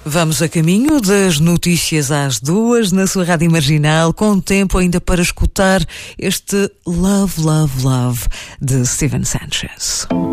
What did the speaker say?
Vamos a caminho das notícias às 2 na sua Rádio Marginal, com tempo ainda para escutar este Love, Love, Love de Steven Sanchez.